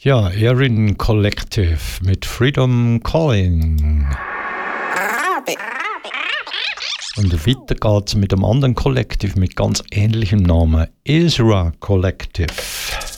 Ja, Erin Collective mit Freedom Calling. Und weiter geht's mit einem anderen Collective mit ganz ähnlichem Namen, Ezra Collective.